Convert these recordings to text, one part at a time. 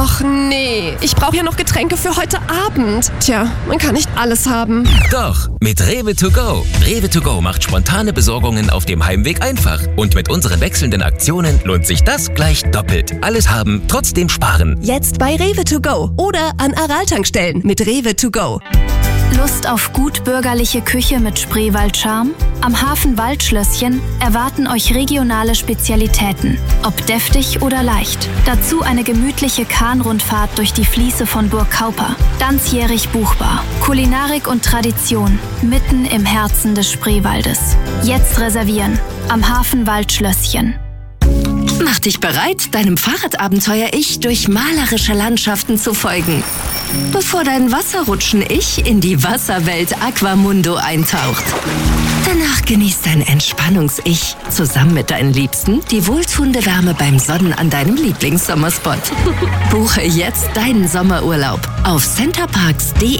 Och nee, ich brauche ja noch Getränke für heute Abend. Tja, man kann nicht alles haben. Doch, mit Rewe to go. Rewe to go macht spontane Besorgungen auf dem Heimweg einfach. Und mit unseren wechselnden Aktionen lohnt sich das gleich doppelt. Alles haben, trotzdem sparen. Jetzt bei Rewe to go oder an Aral-Tankstellen mit Rewe to go. Lust auf gut bürgerliche Küche mit Spreewald-Charme? Am Hafen Waldschlösschen erwarten euch regionale Spezialitäten, ob deftig oder leicht. Dazu eine gemütliche Kahnrundfahrt durch die Fließe von Burg Kauper. Ganzjährig buchbar. Kulinarik und Tradition mitten im Herzen des Spreewaldes. Jetzt reservieren am Hafen Waldschlösschen. Mach dich bereit, deinem Fahrradabenteuer-Ich durch malerische Landschaften zu folgen, bevor dein Wasserrutschen-Ich in die Wasserwelt Aquamundo eintaucht. Danach genießt dein Entspannungs-Ich zusammen mit deinen Liebsten die wohltuende Wärme beim Sonnen an deinem Lieblingssommerspot. Buche jetzt deinen Sommerurlaub auf centerparks.de.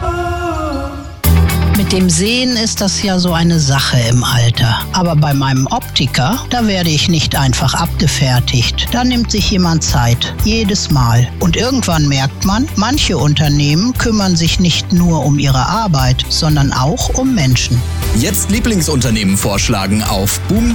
Mit dem Sehen ist das ja so eine Sache im Alter. Aber bei meinem Optiker, da werde ich nicht einfach abgefertigt. Da nimmt sich jemand Zeit. Jedes Mal. Und irgendwann merkt man, manche Unternehmen kümmern sich nicht nur um ihre Arbeit, sondern auch um Menschen. Jetzt Lieblingsunternehmen vorschlagen auf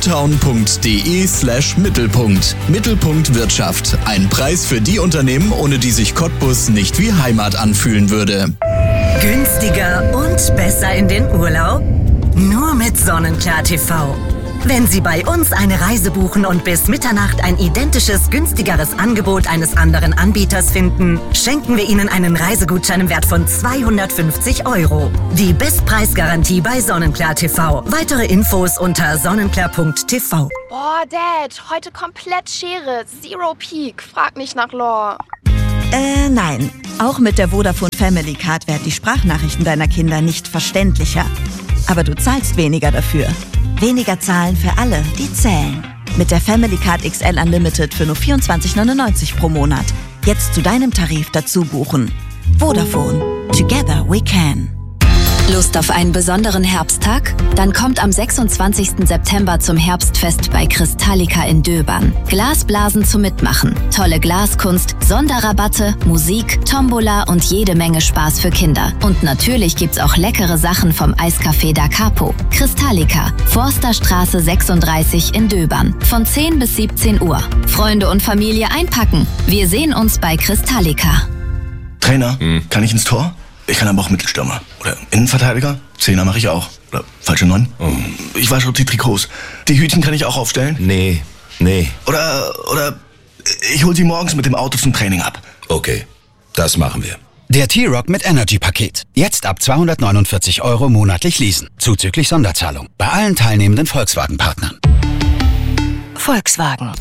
boomtown.de/Mittelpunkt. Mittelpunkt Wirtschaft. Ein Preis für die Unternehmen, ohne die sich Cottbus nicht wie Heimat anfühlen würde. Günstiger und besser in den Urlaub? Nur mit Sonnenklar TV. Wenn Sie bei uns eine Reise buchen und bis Mitternacht ein identisches, günstigeres Angebot eines anderen Anbieters finden, schenken wir Ihnen einen Reisegutschein im Wert von 250 €. Die Bestpreisgarantie bei Sonnenklar TV. Weitere Infos unter sonnenklar.tv. Boah, Dad, heute komplett Schere. Zero Peak. Frag nicht nach Lore. Nein. Auch mit der Vodafone Family Card werden die Sprachnachrichten deiner Kinder nicht verständlicher. Aber du zahlst weniger dafür. Weniger zahlen für alle, die zählen. Mit der Family Card XL Unlimited für nur 24,99 pro Monat. Jetzt zu deinem Tarif dazu buchen. Vodafone. Together we can. Lust auf einen besonderen Herbsttag? Dann kommt am 26. September zum Herbstfest bei Kristallika in Döbern. Glasblasen zum Mitmachen, tolle Glaskunst, Sonderrabatte, Musik, Tombola und jede Menge Spaß für Kinder. Und natürlich gibt's auch leckere Sachen vom Eiscafé Da Capo. Kristallika, Forsterstraße 36 in Döbern. Von 10 bis 17 Uhr. Freunde und Familie einpacken. Wir sehen uns bei Kristallika. Trainer, kann ich ins Tor? Ich kann aber auch Mittelstürmer. Oder Innenverteidiger. Zehner mache ich auch. Oder falsche 9. Ich wasche die Trikots. Die Hütchen kann ich auch aufstellen? Nee. Oder ich hol sie morgens mit dem Auto zum Training ab. Okay, das machen wir. Der T-Rock mit Energy-Paket. Jetzt ab 249 € monatlich leasen. Zuzüglich Sonderzahlung. Bei allen teilnehmenden Volkswagen-Partnern. Volkswagen.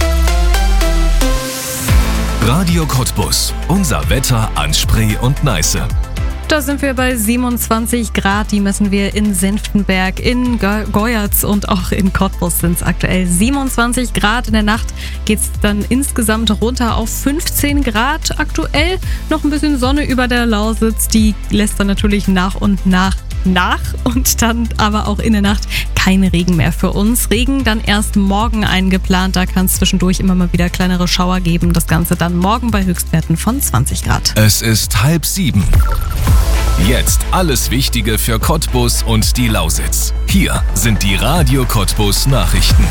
Radio Cottbus. Unser Wetter an Spree und Neiße. Da sind wir bei 27 Grad, die messen wir in Senftenberg, in Goyatz und auch in Cottbus sind es aktuell 27 Grad. In der Nacht geht es dann insgesamt runter auf 15 Grad aktuell. Noch ein bisschen Sonne über der Lausitz, die lässt dann natürlich nach und nach und dann aber auch in der Nacht kein Regen mehr für uns. Regen dann erst morgen eingeplant, da kann es zwischendurch immer mal wieder kleinere Schauer geben. Das Ganze dann morgen bei Höchstwerten von 20 Grad. Es ist 6:30. Jetzt alles Wichtige für Cottbus und die Lausitz. Hier sind die Radio Cottbus Nachrichten.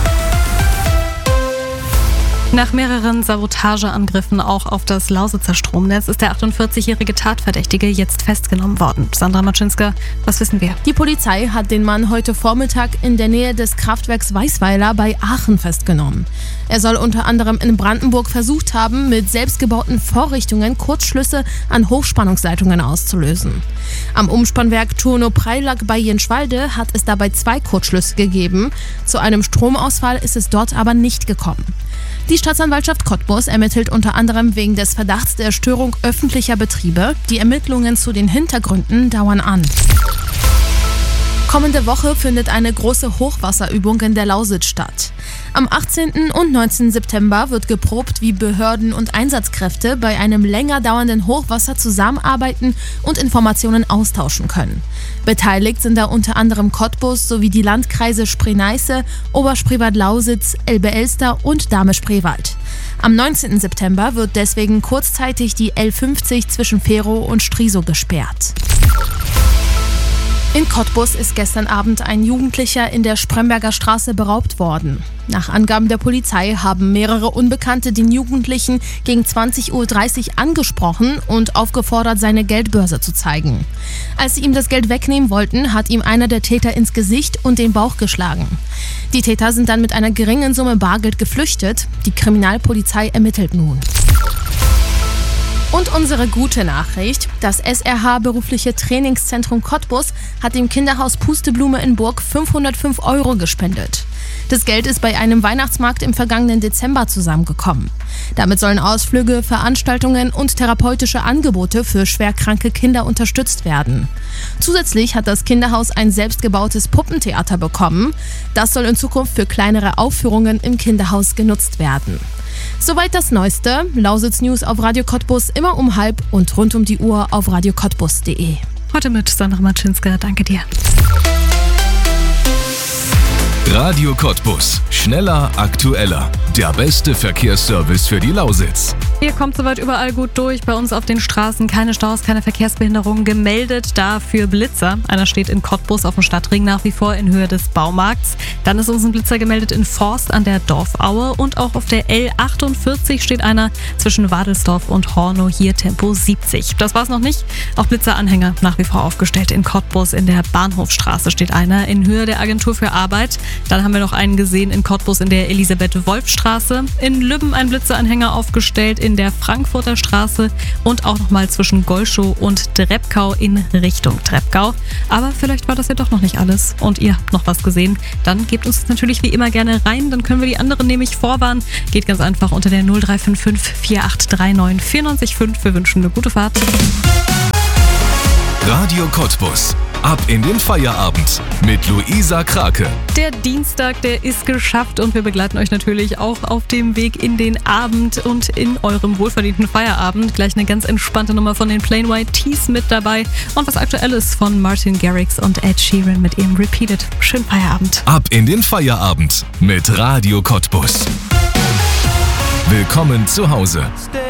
Nach mehreren Sabotageangriffen auch auf das Lausitzer Stromnetz ist der 48-jährige Tatverdächtige jetzt festgenommen worden. Sandra Matschinska, was wissen wir? Die Polizei hat den Mann heute Vormittag in der Nähe des Kraftwerks Weißweiler bei Aachen festgenommen. Er soll unter anderem in Brandenburg versucht haben, mit selbstgebauten Vorrichtungen Kurzschlüsse an Hochspannungsleitungen auszulösen. Am Umspannwerk Turno-Preilack bei Jenschwalde hat es dabei 2 Kurzschlüsse gegeben. Zu einem Stromausfall ist es dort aber nicht gekommen. Die Staatsanwaltschaft Cottbus ermittelt unter anderem wegen des Verdachts der Störung öffentlicher Betriebe. Die Ermittlungen zu den Hintergründen dauern an. Kommende Woche findet eine große Hochwasserübung in der Lausitz statt. Am 18. und 19. September wird geprobt, wie Behörden und Einsatzkräfte bei einem länger dauernden Hochwasser zusammenarbeiten und Informationen austauschen können. Beteiligt sind da unter anderem Cottbus sowie die Landkreise Spree-Neiße, Oberspreewald-Lausitz, Elbe-Elster und Dahme-Spreewald. Am 19. September wird deswegen kurzzeitig die L50 zwischen Verow und Strisow gesperrt. In Cottbus ist gestern Abend ein Jugendlicher in der Spremberger Straße beraubt worden. Nach Angaben der Polizei haben mehrere Unbekannte den Jugendlichen gegen 20:30 Uhr angesprochen und aufgefordert, seine Geldbörse zu zeigen. Als sie ihm das Geld wegnehmen wollten, hat ihm einer der Täter ins Gesicht und den Bauch geschlagen. Die Täter sind dann mit einer geringen Summe Bargeld geflüchtet. Die Kriminalpolizei ermittelt nun. Und unsere gute Nachricht: Das SRH Berufliche Trainingszentrum Cottbus hat dem Kinderhaus Pusteblume in Burg 505 € gespendet. Das Geld ist bei einem Weihnachtsmarkt im vergangenen Dezember zusammengekommen. Damit sollen Ausflüge, Veranstaltungen und therapeutische Angebote für schwerkranke Kinder unterstützt werden. Zusätzlich hat das Kinderhaus ein selbstgebautes Puppentheater bekommen. Das soll in Zukunft für kleinere Aufführungen im Kinderhaus genutzt werden. Soweit das Neueste. Lausitz News auf Radio Cottbus immer um 12:30 und rund um die Uhr auf radiocottbus.de. Heute mit Sandra Matschinska. Danke dir. Radio Cottbus. Schneller, aktueller. Der beste Verkehrsservice für die Lausitz. Ihr kommt soweit überall gut durch. Bei uns auf den Straßen keine Staus, keine Verkehrsbehinderungen gemeldet. Dafür Blitzer. Einer steht in Cottbus auf dem Stadtring nach wie vor in Höhe des Baumarkts. Dann ist uns ein Blitzer gemeldet in Forst an der Dorfaue. Und auch auf der L48 steht einer zwischen Wadelsdorf und Hornow, hier Tempo 70. Das war's noch nicht. Auch Blitzeranhänger nach wie vor aufgestellt in Cottbus. In der Bahnhofstraße steht einer in Höhe der Agentur für Arbeit. Dann haben wir noch einen gesehen in Cottbus in der Elisabeth-Wolf-Straße. In Lübben ein Blitzeranhänger aufgestellt in der Frankfurter Straße und auch nochmal zwischen Golschow und Drebkau in Richtung Drebkau. Aber vielleicht war das ja doch noch nicht alles und ihr habt noch was gesehen. Dann gebt uns das natürlich wie immer gerne rein, dann können wir die anderen nämlich vorwarnen. Geht ganz einfach unter der 0355 4839 94,5. Wir wünschen eine gute Fahrt. Radio Cottbus. Ab in den Feierabend mit Luisa Krake. Der Dienstag, der ist geschafft und wir begleiten euch natürlich auch auf dem Weg in den Abend und in eurem wohlverdienten Feierabend. Gleich eine ganz entspannte Nummer von den Plain White T's mit dabei und was Aktuelles von Martin Garrix und Ed Sheeran mit ihrem Repeated. Schönen Feierabend. Ab in den Feierabend mit Radio Cottbus. Willkommen zu Hause.